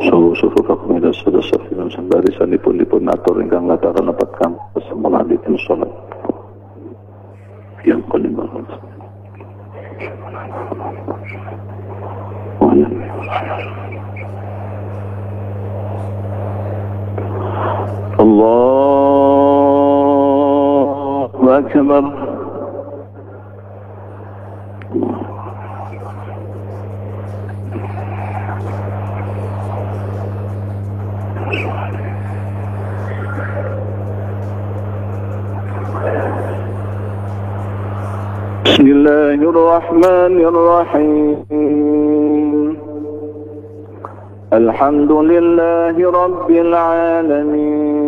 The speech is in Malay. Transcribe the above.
Sufufakum ila sadasafilun sembarisanipun atur ingkang lataran nepatkan kesemulanipun sholat yang kelima. Allahu Akbar. Bismillahirrahmanirrahim. Alhamdulillahi rabbil alamin.